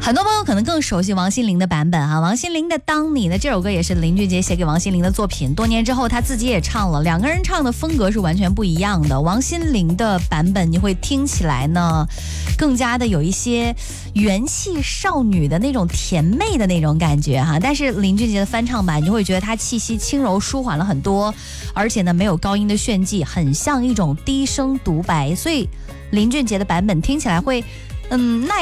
很多朋友可能更熟悉王心凌的版本哈，王心凌的《当你》呢，这首歌也是林俊杰写给王心凌的作品，多年之后他自己也唱了，两个人唱的风格是完全不一样的。王心凌的版本你会听起来呢，更加的有一些元气少女的那种甜妹的那种感觉哈，但是林俊杰的翻唱版，你就会觉得他气息轻柔舒缓了很多，而且呢没有高音的炫技，很像一种低声独白，所以林俊杰的版本听起来会耐